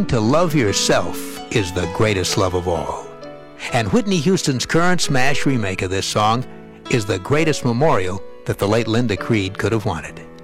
learning to love yourself is the greatest love of all. And Whitney Houston's current smash remake of this song is the greatest memorial that the late Linda Creed could have wanted.